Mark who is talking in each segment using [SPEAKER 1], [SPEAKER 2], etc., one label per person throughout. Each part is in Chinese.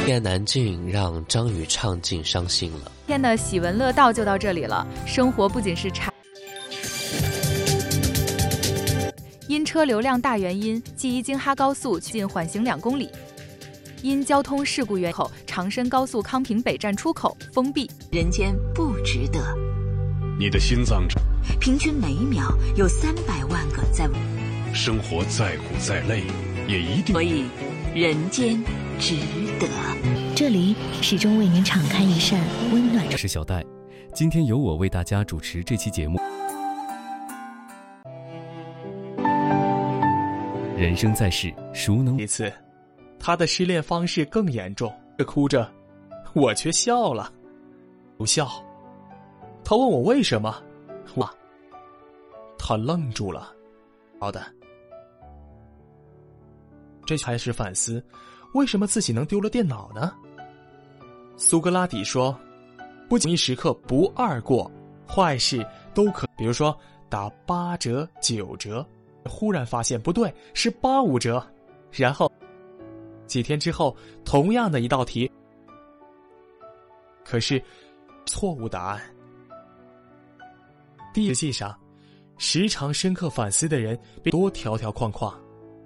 [SPEAKER 1] 一言难尽，让张宇畅尽伤心了。
[SPEAKER 2] 今天的喜闻乐道就到这里了。生活不仅是因车流量大原因，记忆京哈高速近缓行2公里。因交通事故原因，长深高速康平北站出口封闭。
[SPEAKER 3] 人间不值得。
[SPEAKER 4] 你的心脏
[SPEAKER 3] 平均每秒有300万个在。
[SPEAKER 4] 生活再苦再累，也一定。
[SPEAKER 3] 所以，人间值得。
[SPEAKER 5] 这里始终为您敞开一扇温暖。
[SPEAKER 6] 我是小戴，今天由我为大家主持这期节目。人生在世，孰能
[SPEAKER 7] 一次，他的失恋方式更严重，哭着，我却笑了，不笑。他问我为什么，他愣住了。好的，这才是反思，为什么自己能丢了电脑呢？苏格拉底说，不仅一时刻不二过，坏事都可，比如说打8折、9折，忽然发现不对，是85折，然后几天之后，同样的一道题，可是错误答案。实际上，时常深刻反思的人多条条框框。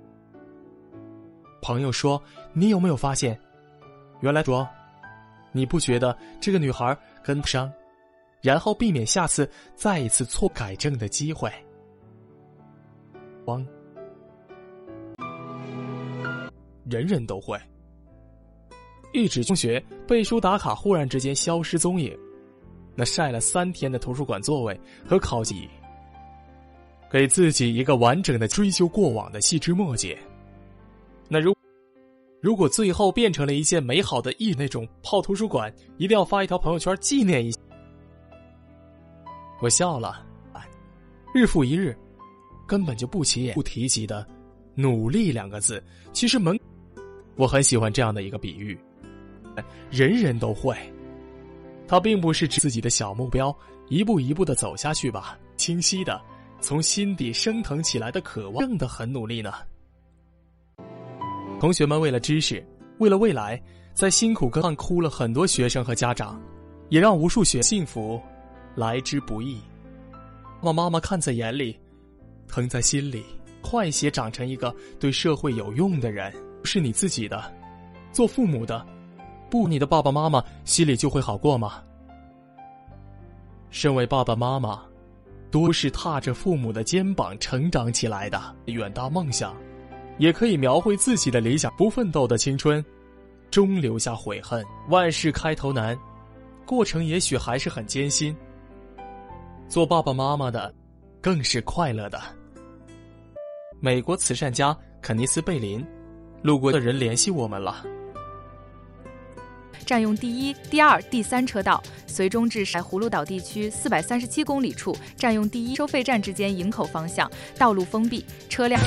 [SPEAKER 7] 朋友说，你有没有发现，原来说你不觉得这个女孩跟不上，然后避免下次再一次错改正的机会。人人都会。一指同学背书打卡忽然之间消失踪影，那晒了3天的图书馆座位和考级，给自己一个完整的追究过往的细枝末节。那如果最后变成了一件美好的那种泡图书馆一定要发一条朋友圈纪念一下，我笑了。日复一日，根本就不起眼不提及的努力2个字，其实我很喜欢这样的一个比喻，人人都会。它并不是指自己的小目标一步一步的走下去吧，清晰的从心底升腾起来的渴望，真的很努力呢。同学们为了知识，为了未来，在辛苦跟哭了很多学生和家长，也让无数幸福来之不易。妈妈看在眼里，疼在心里，快些长成一个对社会有用的人。是你自己的，做父母的，不，你的爸爸妈妈心里就会好过吗？身为爸爸妈妈，都是踏着父母的肩膀成长起来的，远大梦想也可以描绘自己的理想，不奋斗的青春终留下悔恨。万事开头难，过程也许还是很艰辛，做爸爸妈妈的更是快乐的。美国慈善家肯尼斯·贝林，路过的人联系我们了，
[SPEAKER 2] 占用第1、第2、第3车道，随中至葫芦岛地区437公里处，占用第1收费站之间营口方向，道路封闭，车辆。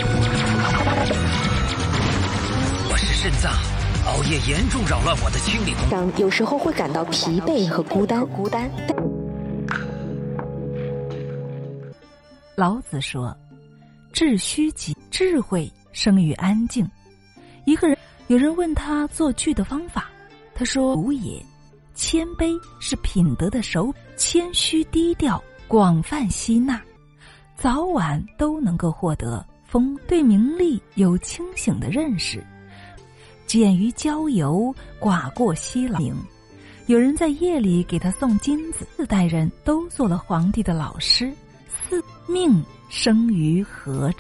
[SPEAKER 8] 我是肾脏，熬夜严重扰乱我的清理功能，
[SPEAKER 5] 有时候会感到疲惫和孤单。
[SPEAKER 9] 老子说，致虚极，智慧生于安静。一个人，有人问他做剧的方法，他说，无也，谦卑是品德的手，谦虚低调，广泛吸纳，早晚都能够获得对名利有清醒的认识，简于交游，寡过西郎。有人在夜里给他送金子，4代人都做了皇帝的老师，命生于何